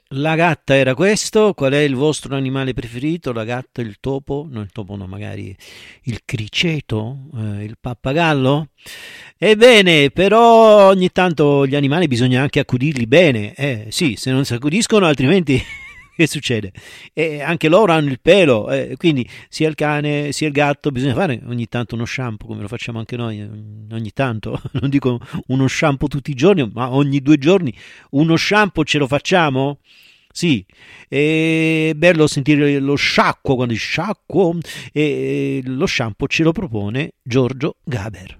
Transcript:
La gatta era questo. Qual è il vostro animale preferito? La gatta, il topo? No, il topo no, magari il criceto, il pappagallo? Ebbene, però ogni tanto gli animali bisogna anche accudirli bene. Sì, se non si accudiscono, altrimenti che succede? E anche loro hanno il pelo, quindi sia il cane sia il gatto bisogna fare ogni tanto uno shampoo, come lo facciamo anche noi, ogni tanto. Non dico uno shampoo tutti i giorni, ma ogni 2 giorni uno shampoo ce lo facciamo? Sì, è bello sentire lo sciacquo quando dici sciacquo, e lo shampoo ce lo propone Giorgio Gaber.